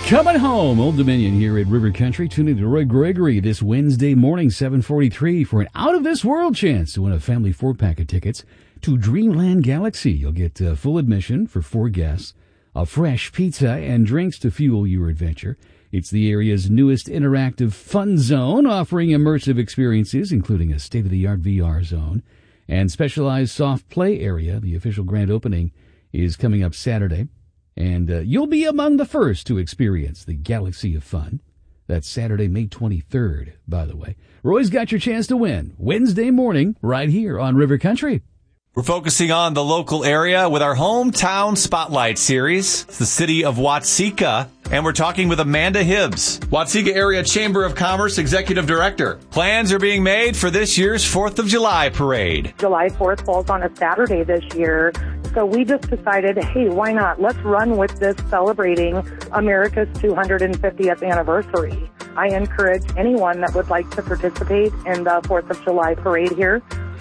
Coming home, Old Dominion here at River Country. Tune in to Roy Gregory this Wednesday morning, 7:43, for an out-of-this-world chance to win a family 4-pack of tickets to Dreamland Galaxy. You'll get full admission for 4 guests, a fresh pizza, and drinks to fuel your adventure. It's the area's newest interactive fun zone, offering immersive experiences, including a state-of-the-art VR zone and specialized soft play area. The official grand opening is coming up Saturday. And you'll be among the first to experience the Galaxy of Fun. That's Saturday, May 23rd, by the way. Roy's got your chance to win Wednesday morning right here on River Country. We're focusing on the local area with our Hometown Spotlight series. It's the city of Watseka, and we're talking with Amanda Hibbs, Watseka Area Chamber of Commerce Executive Director. Plans are being made for this year's 4th of July parade. July 4th falls on a Saturday this year, so we just decided, hey, why not? Let's run with this celebrating America's 250th anniversary. I encourage anyone that would like to participate in the 4th of July parade here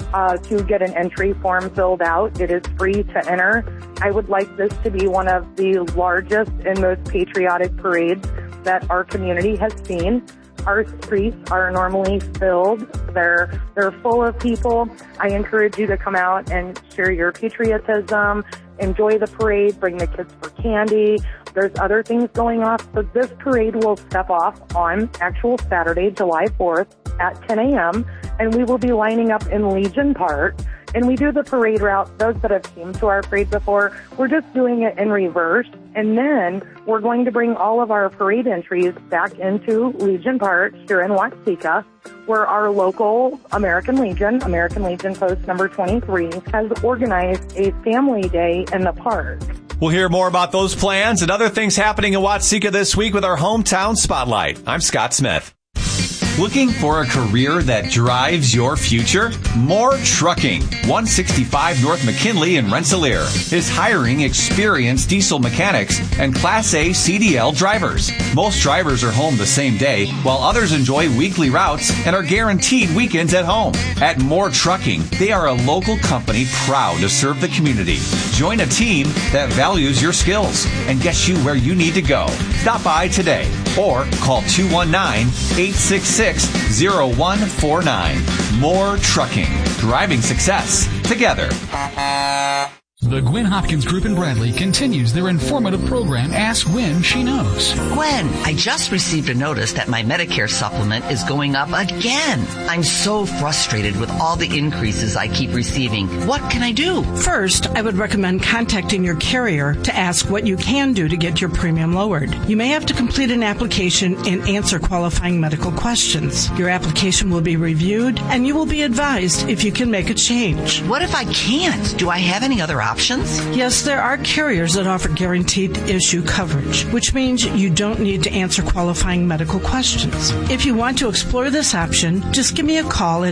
to get an entry form filled out. It is free to enter. I would like this to be one of the largest and most patriotic parades that our community has seen. Our streets are normally filled. They're full of people. I encourage you to come out and share your patriotism, enjoy the parade, bring the kids for candy. There's other things going off. So this parade will step off on actual Saturday, July 4th at 10 a.m., and we will be lining up in Legion Park. And we do the parade route. Those that have came to our parade before, we're just doing it in reverse. And then we're going to bring all of our parade entries back into Legion Park here in Watseka, where our local American Legion Post number 23, has organized a family day in the park. We'll hear more about those plans and other things happening in Watseka this week with our Hometown Spotlight. I'm Scott Smith. Looking for a career that drives your future? More Trucking, 165 North McKinley in Rensselaer, is hiring experienced diesel mechanics and Class A CDL drivers. Most drivers are home the same day, while others enjoy weekly routes and are guaranteed weekends at home. At More Trucking, they are a local company proud to serve the community. Join a team that values your skills and gets you where you need to go. Stop by today or call 219-866-0149. More Trucking. Driving success together. The Gwen Hopkins Group in Bradley continues their informative program, Ask Gwen She Knows. Gwen, I just received a notice that my Medicare supplement is going up again. I'm so frustrated with all the increases I keep receiving. What can I do? First, I would recommend contacting your carrier to ask what you can do to get your premium lowered. You may have to complete an application and answer qualifying medical questions. Your application will be reviewed, and you will be advised if you can make a change. What if I can't? Do I have any other options? Yes, there are carriers that offer guaranteed issue coverage, which means you don't need to answer qualifying medical questions. If you want to explore this option, just give me a call at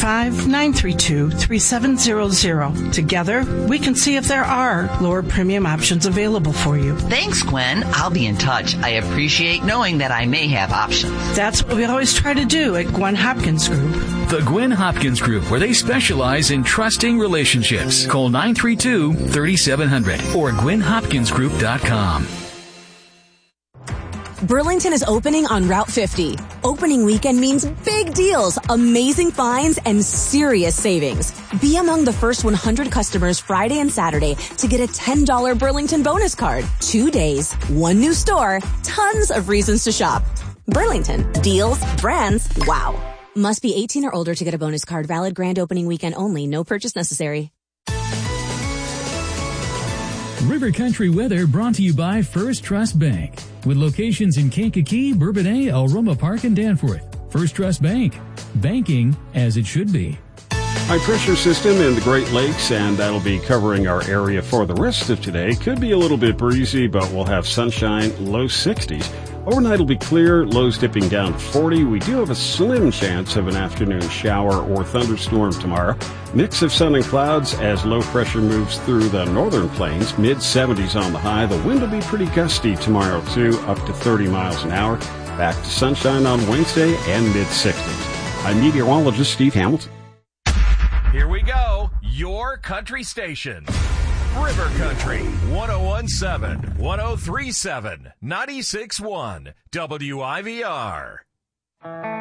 815-932-3700. Together, we can see if there are lower premium options available for you. Thanks, Gwen. I'll be in touch. I appreciate knowing that I may have options. That's what we always try to do at Gwen Hopkins Group. The Gwen Hopkins Group, where they specialize in trusting relationships. Call 932-3700 or GwenHopkinsGroup.com. Burlington is opening on Route 50. Opening weekend means big deals, amazing finds, and serious savings. Be among the first 100 customers Friday and Saturday to get a $10 Burlington bonus card. 2 days, 1 new store, tons of reasons to shop. Burlington. Deals, brands, wow. Must be 18 or older to get a bonus card. Valid grand opening weekend only. No purchase necessary. River Country weather brought to you by First Trust Bank. With locations in Kankakee, Bourbonnais, Aroma Park, and Danforth. First Trust Bank. Banking as it should be. High pressure system in the Great Lakes, and that'll be covering our area for the rest of today. Could be a little bit breezy, but we'll have sunshine, low 60s. Overnight will be clear, lows dipping down to 40. We do have a slim chance of an afternoon shower or thunderstorm tomorrow. Mix of sun and clouds as low pressure moves through the northern plains. Mid-70s on the high. The wind will be pretty gusty tomorrow, too, up to 30 miles an hour. Back to sunshine on Wednesday and mid-60s. I'm meteorologist Steve Hamilton. Here we go. Your country station. River Country, 1017, 1037, 96.1, WIVR.